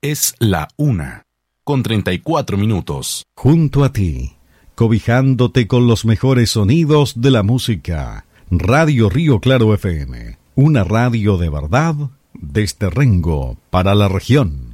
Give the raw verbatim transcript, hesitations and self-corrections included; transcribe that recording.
Es la una, con treinta y cuatro minutos. Junto a ti, cobijándote con los mejores sonidos de la música. Radio Río Claro F M, una radio de verdad desde Rengo para la región.